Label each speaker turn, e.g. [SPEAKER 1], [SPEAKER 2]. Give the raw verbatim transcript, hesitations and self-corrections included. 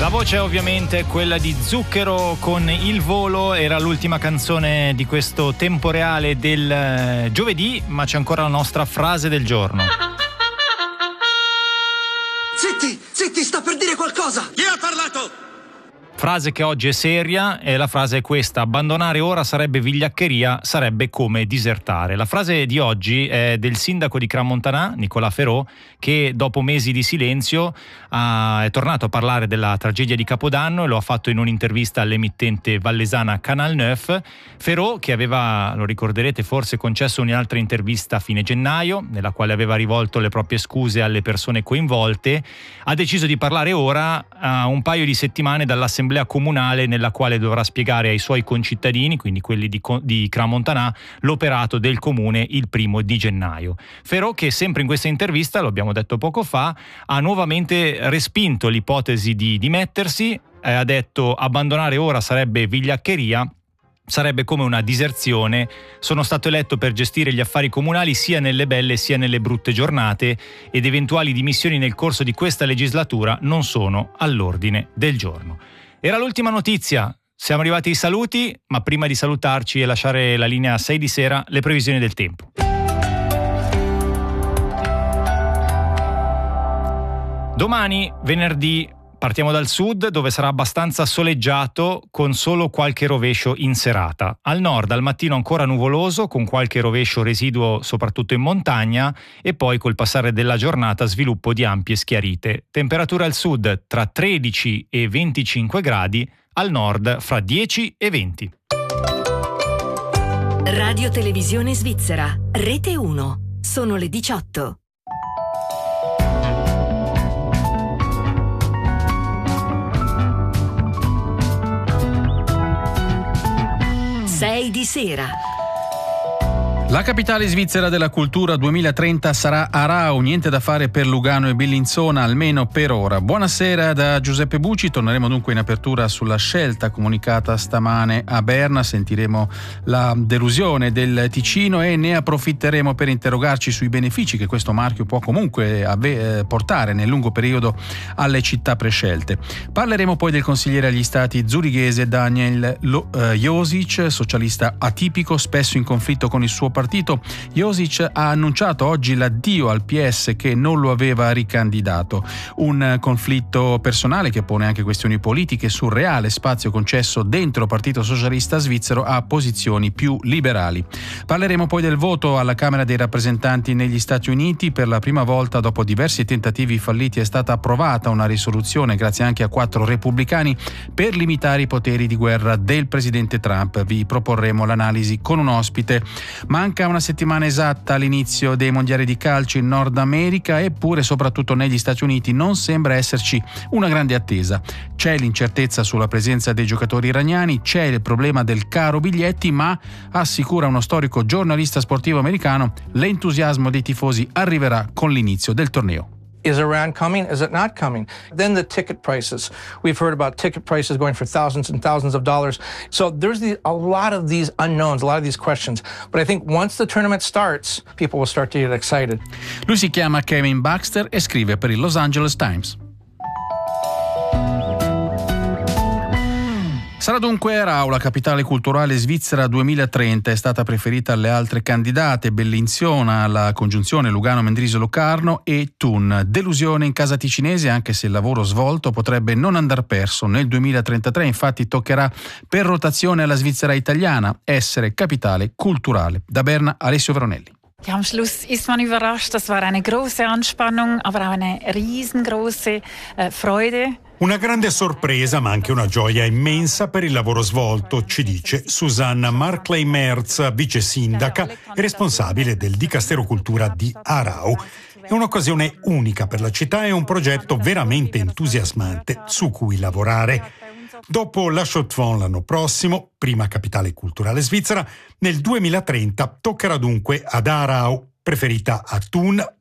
[SPEAKER 1] La voce ovviamente è quella di Zucchero con Il Volo, era l'ultima canzone di questo tempo reale del giovedì, ma c'è ancora la nostra frase del giorno.
[SPEAKER 2] Zitti, zitti, sta per dire qualcosa! Chi ha parlato?
[SPEAKER 1] Frase che oggi è seria e la frase è questa: abbandonare ora sarebbe vigliaccheria, sarebbe come disertare. La frase di oggi è del sindaco di Crans-Montana, Nicolas Ferraud, che dopo mesi di silenzio ha, è tornato a parlare della tragedia di Capodanno e lo ha fatto in un'intervista all'emittente vallesana Canal nove. Ferraud, che aveva, lo ricorderete forse, concesso un'altra intervista a fine gennaio, nella quale aveva rivolto le proprie scuse alle persone coinvolte, ha deciso di parlare ora, a un paio di settimane dall'assemblea comunale nella quale dovrà spiegare ai suoi concittadini, quindi quelli di, di Crans-Montana, l'operato del comune il primo di gennaio. Ferraud, che sempre in questa intervista, lo abbiamo detto poco fa, ha nuovamente respinto l'ipotesi di dimettersi, eh, ha detto abbandonare ora sarebbe vigliaccheria, sarebbe come una diserzione. Sono stato eletto per gestire gli affari comunali sia nelle belle sia nelle brutte giornate ed eventuali dimissioni nel corso di questa legislatura non sono all'ordine del giorno. Era l'ultima notizia, siamo arrivati ai saluti, ma prima di salutarci e lasciare la linea a sei di sera, le previsioni del tempo. Domani, venerdì, partiamo dal sud, dove sarà abbastanza soleggiato con solo qualche rovescio in serata. Al nord al mattino ancora nuvoloso con qualche rovescio residuo soprattutto in montagna e poi col passare della giornata sviluppo di ampie schiarite. Temperatura al sud tra tredici e venticinque gradi, al nord fra dieci e venti.
[SPEAKER 3] Radio Televisione Svizzera, Rete uno. Sono le diciotto. sei di sera.
[SPEAKER 4] La capitale svizzera della cultura duemilatrenta sarà Aarau, niente da fare per Lugano e Bellinzona, almeno per ora. Buonasera da Giuseppe Bucci, torneremo dunque in apertura sulla scelta comunicata stamane a Berna, sentiremo la delusione del Ticino e ne approfitteremo per interrogarci sui benefici che questo marchio può comunque ave- portare nel lungo periodo alle città prescelte. Parleremo poi del consigliere agli stati zurighese Daniel Lo- uh, Josic, socialista atipico, spesso in conflitto con il suo partito. Josic ha annunciato oggi l'addio al P S che non lo aveva ricandidato. Un conflitto personale che pone anche questioni politiche sul reale spazio concesso dentro il Partito Socialista Svizzero a posizioni più liberali. Parleremo poi del voto alla Camera dei Rappresentanti negli Stati Uniti. Per la prima volta dopo diversi tentativi falliti è stata approvata una risoluzione, grazie anche a quattro repubblicani, per limitare i poteri di guerra del presidente Trump. Vi proporremo l'analisi con un ospite. Manca una settimana esatta all'inizio dei mondiali di calcio in Nord America, eppure soprattutto negli Stati Uniti non sembra esserci una grande attesa. C'è l'incertezza sulla presenza dei giocatori iraniani, c'è il problema del caro biglietti, ma assicura uno storico giornalista sportivo americano, l'entusiasmo dei tifosi arriverà con l'inizio del torneo.
[SPEAKER 5] Is Iran coming? Is it not coming? Then the ticket prices. We've heard about ticket prices going for thousands and thousands of dollars. So there's the, a lot of these unknowns, a lot of these questions. But I think once the tournament starts, people will start to get excited.
[SPEAKER 4] Lui si chiama Kevin Baxter e scrive per il Los Angeles Times. Sarà dunque Aarau, la capitale culturale svizzera duemilatrenta, è stata preferita alle altre candidate, Bellinzona, la congiunzione Lugano-Mendrisio-Locarno e Thun. Delusione in casa ticinese, anche se il lavoro svolto potrebbe non andar perso. Nel duemilatrentatré infatti toccherà per rotazione alla Svizzera italiana essere capitale culturale. Da Berna, Alessio Veronelli.
[SPEAKER 6] Ja, am Schluss ist man überrascht. Das war eine große Anspannung, aber auch eine riesengroße äh, Freude.
[SPEAKER 7] Una grande sorpresa, ma anche una gioia immensa per il lavoro svolto, ci dice Susanna Markley-Merz, vice sindaca e responsabile del Dicastero Cultura di Aarau. È un'occasione unica per la città e un progetto veramente entusiasmante su cui lavorare. Dopo la Chaux-de-Fonds l'anno prossimo, prima capitale culturale svizzera, nel duemilatrenta toccherà dunque ad Aarau, preferita a Thun